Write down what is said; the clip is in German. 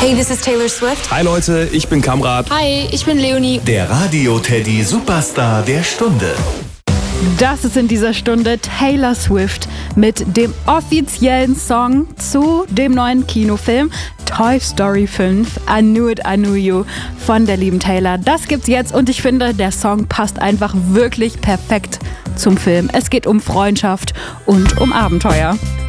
Hey, this is Taylor Swift. Hi Leute, ich bin Kamrat. Hi, ich bin Leonie. Der Radio-Teddy Superstar der Stunde. Das ist in dieser Stunde Taylor Swift mit dem offiziellen Song zu dem neuen Kinofilm Toy Story 5, I Knew It, I Knew You von der lieben Taylor. Das gibt's jetzt und ich finde, der Song passt einfach wirklich perfekt zum Film. Es geht um Freundschaft und um Abenteuer.